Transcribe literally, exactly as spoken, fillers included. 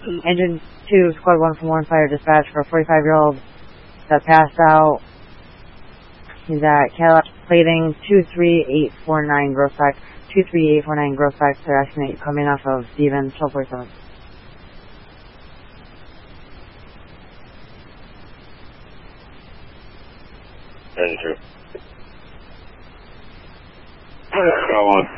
Engine two, Squad one from one Fire Dispatch for a forty-five-year-old that passed out. He's at Cadillac Plating two three eight four nine Grosbeck. two three eight four nine Grosbeck. They're asking that you come in off of Stevens, twelve forty-seven. Engine two. Go on.